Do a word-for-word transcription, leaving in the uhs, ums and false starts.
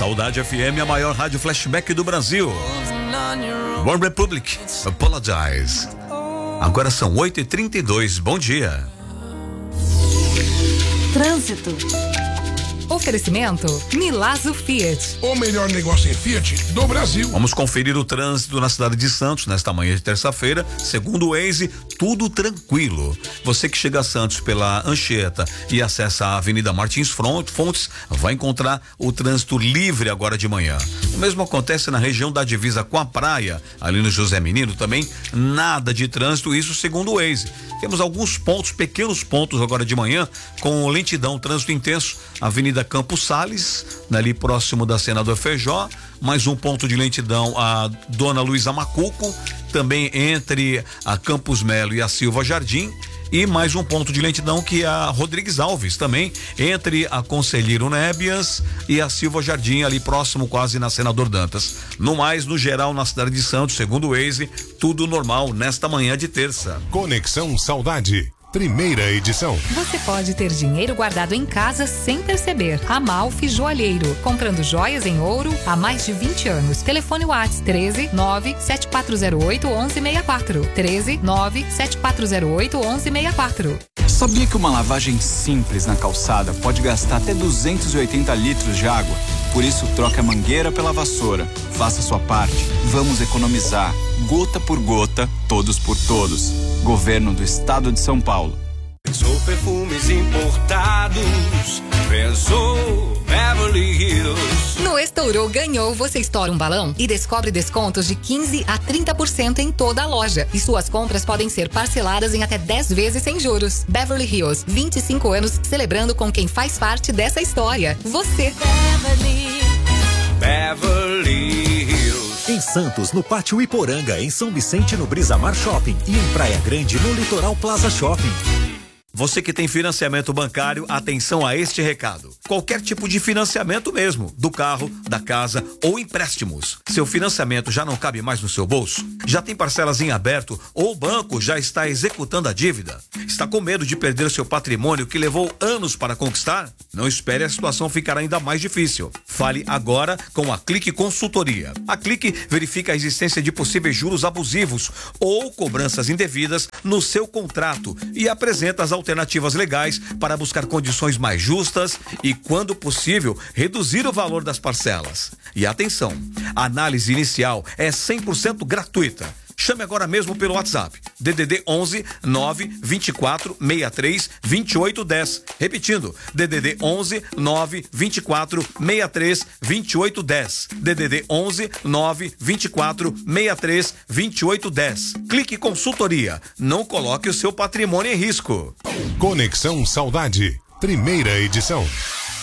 Saudade F M, a maior rádio flashback do Brasil. One Republic, Apologize. Agora são oito e trinta e dois, bom dia. Trânsito. Oferecimento Milazzo Fiat. O melhor negócio em Fiat do Brasil. Vamos conferir o trânsito na cidade de Santos nesta manhã de terça-feira. Segundo o Waze, tudo tranquilo. Você que chega a Santos pela Anchieta e acessa a Avenida Martins Fontes, vai encontrar o trânsito livre agora de manhã. O mesmo acontece na região da divisa com a praia, ali no José Menino também, nada de trânsito, isso segundo o Waze. Temos alguns pontos, pequenos pontos agora de manhã, com lentidão, trânsito intenso, Avenida Campos Sales, ali próximo da Senador Feijó, mais um ponto de lentidão a Dona Luiza Macuco, também entre a Campos Melo e a Silva Jardim, e mais um ponto de lentidão que é a Rodrigues Alves, também entre a Conselheiro Nébias e a Silva Jardim, ali próximo quase na Senador Dantas. No mais, no geral, na cidade de Santos, segundo o Waze, tudo normal nesta manhã de terça. Conexão Saudade. Primeira edição. Você pode ter dinheiro guardado em casa sem perceber. Amalfi Joalheiro, comprando joias em ouro há mais de vinte anos. Telefone WhatsApp treze nove sete quatro zero oito onze seis quatro. treze nove sete quatro zero oito onze seis quatro. Sabia que uma lavagem simples na calçada pode gastar até duzentos e oitenta litros de água? Por isso, troque a mangueira pela vassoura. Faça sua parte. Vamos economizar. Gota por gota, todos por todos. Governo do Estado de São Paulo. Pensou perfumes importados, pensou Beverly Hills. No Estourou Ganhou, você estoura um balão e descobre descontos de quinze a trinta por cento em toda a loja. E suas compras podem ser parceladas em até dez vezes sem juros. Beverly Hills, vinte e cinco anos celebrando com quem faz parte dessa história. Você. Beverly, Beverly Hills. Em Santos, no Pátio Iporanga, em São Vicente, no Brisamar Shopping e em Praia Grande, no Litoral Plaza Shopping. Você que tem financiamento bancário, atenção a este recado. Qualquer tipo de financiamento mesmo, do carro, da casa ou empréstimos. Seu financiamento já não cabe mais no seu bolso? Já tem parcelas em aberto ou o banco já está executando a dívida? Está com medo de perder seu patrimônio que levou anos para conquistar? Não espere a situação ficar ainda mais difícil. Fale agora com a Clique Consultoria. A Clique verifica a existência de possíveis juros abusivos ou cobranças indevidas no seu contrato e apresenta as alternativas legais para buscar condições mais justas e, quando possível, reduzir o valor das parcelas. E atenção, a análise inicial é cem por cento gratuita. Chame agora mesmo pelo WhatsApp, D D D onze nove vinte e quatro sessenta e três vinte e oito dez. Repetindo, D D D onze nove vinte e quatro sessenta e três vinte e oito dez. D D D onze nove vinte e quatro sessenta e três vinte e oito dez. Clique Consultoria. Não coloque o seu patrimônio em risco. Conexão Saudade. Primeira edição.